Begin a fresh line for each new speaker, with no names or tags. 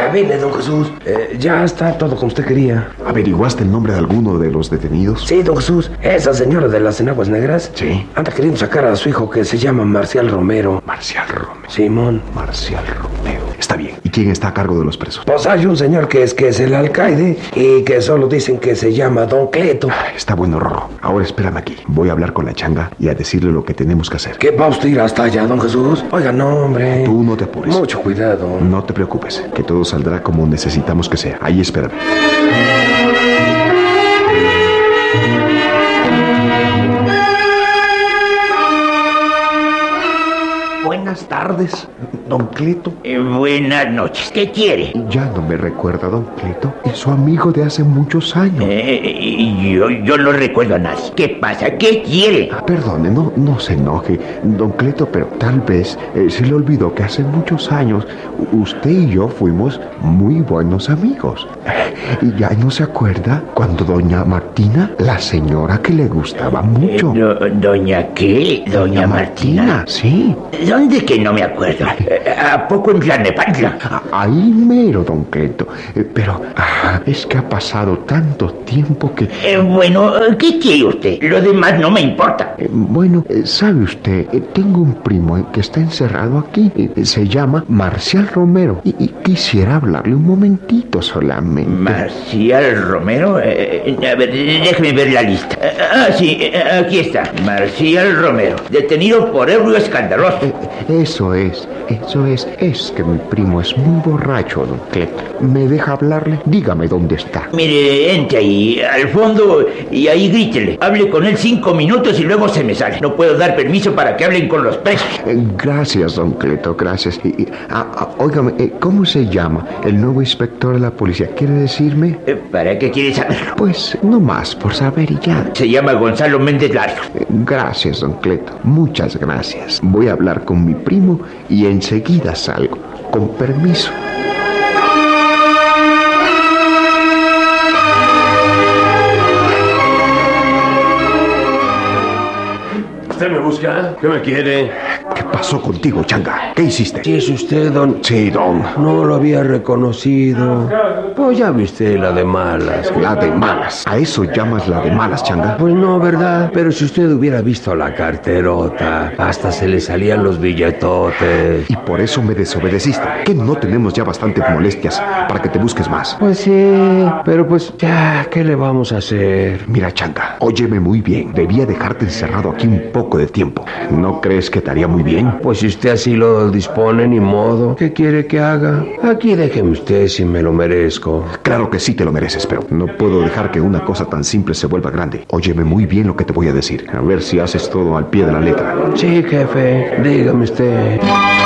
Cabine, don Jesús. Ya está todo como usted quería.
¿Averiguaste el nombre de alguno de los detenidos?
Sí, don Jesús. Esa señora de las enaguas negras.
Sí.
Anda queriendo sacar a su hijo que se llama Marcial Romero.
Marcial Romero.
Simón.
Marcial Romero. Está bien. ¿Y quién está a cargo de los presos?
Pues hay un señor que es el alcaide y que solo dicen que se llama Don Cleto.
Está bueno, Rorro. Ahora espérame aquí. Voy a hablar con la changa y a decirle lo que tenemos que hacer.
¿Qué va usted a ir hasta allá, don Jesús? Oiga, no, hombre.
Tú no te apures.
Mucho cuidado.
No te preocupes, que todo saldrá como necesitamos que sea. Ahí espérame. Buenas tardes, don Cleto.
Buenas noches. ¿Qué quiere?
Ya no me recuerda, don Cleto. Es su amigo de hace muchos años.
Yo no recuerdo a nadie. ¿Qué pasa? ¿Qué quiere?
Perdone, no se enoje, don Cleto, pero tal vez se le olvidó que hace muchos años usted y yo fuimos muy buenos amigos. ¿Y ya no se acuerda cuando doña Martina, la señora que le gustaba mucho?
¿Doña qué? ¿Doña Martina?
Sí.
¿Dónde que no me acuerdo? ¿A poco en Tlalnepantla?
Ahí mero, don Cleto. Pero es que ha pasado tanto tiempo que...
Bueno, ¿qué quiere usted? Lo demás no me importa.
Bueno, ¿sabe usted? Tengo un primo que está encerrado aquí. Se llama Marcial Romero. Y quisiera hablarle un momentito solamente.
¿Marcial Romero? A ver, déjeme ver la lista. Sí, aquí está. Marcial Romero, detenido por ebrio escandaloso.
Eso es. Es que mi primo es muy borracho, don Cleto. ¿Me deja hablarle? Dígame dónde está.
Mire, entre ahí, al fondo, y ahí grítele. Hable con él 5 minutos y luego se me sale. No puedo dar permiso para que hablen con los presos.
Gracias, don Cleto, gracias. Óigame, ¿cómo se llama el nuevo inspector de la policía? ¿Quiere decirme?
¿Para qué quiere saberlo?
Pues, no más, por saber y ya.
Se llama Gonzalo Méndez Larios.
Gracias, don Cleto. Muchas gracias. Voy a hablar con mi primo y enseguida salgo. Con permiso.
¿Usted me busca? ¿Qué me quiere?
¿Qué pasó contigo, changa? ¿Qué hiciste?
¿Sí es usted, don?
Sí, don.
No lo había reconocido. Pues ya viste la de malas.
La de malas. ¿A eso llamas la de malas, changa?
Pues no, ¿verdad? Pero si usted hubiera visto la carterota, hasta se le salían los billetotes.
Y por eso me desobedeciste. ¿Que no tenemos ya bastante molestias para que te busques más?
Pues sí, pero pues ya, ¿qué le vamos a hacer?
Mira, changa, óyeme muy bien. Debía dejarte encerrado aquí un poco de tiempo. ¿No crees que te haría muy bien?
Pues si usted así lo dispone, ni modo. ¿Qué quiere que haga? Aquí déjeme usted si me lo merezco.
Claro que sí te lo mereces, pero no puedo dejar que una cosa tan simple se vuelva grande. Óyeme muy bien lo que te voy a decir. A ver si haces todo al pie de la letra.
Sí, jefe, dígame usted.